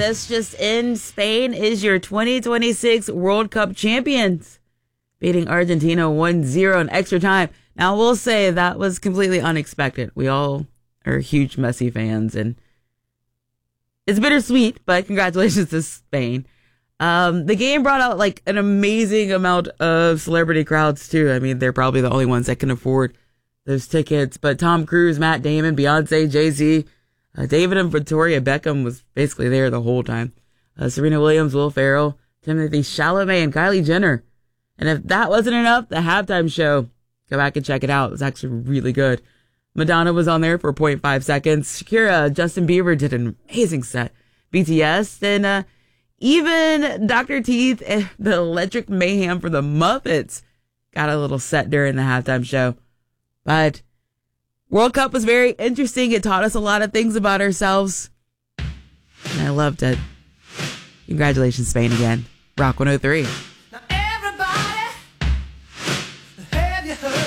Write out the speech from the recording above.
this just in. Spain is your 2026 World Cup champions, beating Argentina 1-0 in extra time. Now, we'll say that was completely unexpected. We all are huge Messi fans, and it's bittersweet, but congratulations to Spain. The game brought out like an amazing amount of celebrity crowds, too. I mean, they're probably the only ones that can afford those tickets. But Tom Cruise, Matt Damon, Beyonce, Jay-Z, David and Victoria Beckham was basically there the whole time. Serena Williams, Will Ferrell, Timothy Chalamet, and Kylie Jenner. And if that wasn't enough, the halftime show, go back and check it out. It was actually really good. Madonna was on there for 0.5 seconds. Shakira, Justin Bieber did an amazing set. BTS, and even Dr. Teeth and the Electric Mayhem for the Muppets got a little set during the halftime show. But World Cup was very interesting. It taught us a lot of things about ourselves. And I loved it. Congratulations, Spain, again. Rock 103. Now everybody, have you heard?